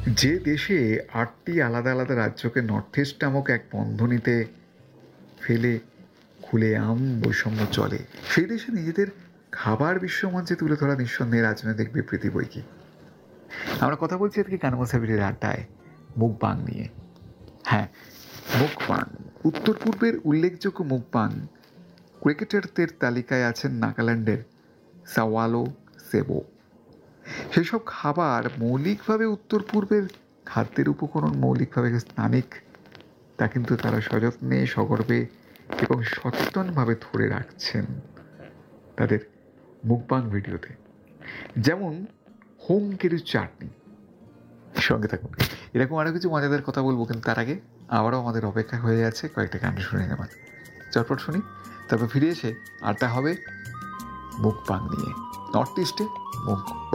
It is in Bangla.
যে দেশে ৮টি আলাদা আলাদা রাজ্যকে নর্থ ইস্ট নামক এক বন্ধনীতে ফেলে খুলেআম বৈষম্য চলে, সেই দেশে নিজেদের খাবার বিশ্বমঞ্চে তুলে ধরা নিঃসন্দেহে রাজনৈতিক বিবৃতি বই কি। আমরা কথা বলছি আজকে কানমোসাবিরের আড্ডায় মুকবাং নিয়ে। হ্যাঁ, মুকবাং। উত্তর পূর্বের উল্লেখযোগ্য মুকবাং ক্রিকেটারদের তালিকায় আছেন নাগাল্যান্ডের সাওয়ালো সেবো। সেসব খাবার মৌলিকভাবে উত্তর পূর্বের খাদ্যের উপকরণ, মৌলিকভাবে স্থানিক, তা কিন্তু তারা সযত্নে, সগর্বে এবং সচেতনভাবে ধরে রাখছেন তাদের মুকবাং ভিডিওতে। যেমন হোম কেরু চাটনি। সঙ্গে থাকুন, এরকম আরও কিছু মজাদার কথা বলবো, কিন্তু তার আগে আবারও আমাদের অপেক্ষা হয়ে আছে কয়েকটা গান শুনে নেওয়ার। চটপট শুনি, তারপর ফিরে এসে আড্ডা হবে মুকবাং নিয়ে। নর্থ ইস্টে মুখ